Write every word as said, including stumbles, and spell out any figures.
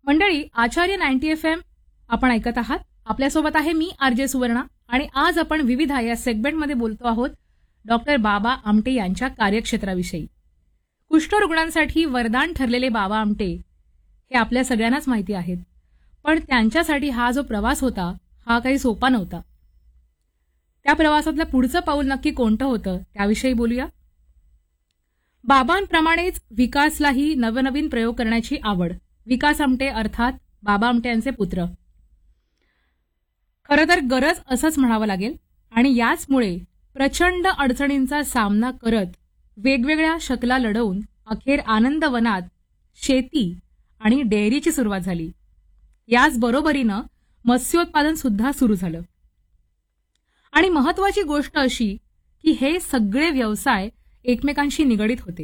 मंडळी, आचार्य ninety F M आपण ऐकत आहात. आपल्यासोबत आहे मी आरजे सुवर्णा आणि आज आपण विविधा या सेगमेंटमध्ये बोलतो आहोत डॉक्टर बाबा आमटे यांच्या कार्यक्षेत्राविषयी. कुष्ठरुग्णांसाठी वरदान ठरलेले बाबा आमटे हे आपल्या सगळ्यांनाच माहिती आहेत, पण त्यांच्यासाठी हा जो प्रवास होता हा काही सोपा नव्हता. त्या प्रवासातलं पुढचं पाऊल नक्की कोणतं होतं त्याविषयी बोलूया. बाबांप्रमाणेच विकासलाही नवनवीन प्रयोग करण्याची आवड. विकास आमटे अर्थात बाबा आमटे यांचे पुत्र. खरं तर गरज असंच म्हणावं लागेल आणि याचमुळे प्रचंड अडचणींचा सामना करत वेगवेगळ्या शकला लढवून अखेर आनंदवनात शेती आणि डेअरीची सुरुवात झाली. याच बरोबरीनं मत्स्योत्पादन सुद्धा सुरू झालं. आणि महत्वाची गोष्ट अशी की हे सगळे व्यवसाय एकमेकांशी निगडीत होते.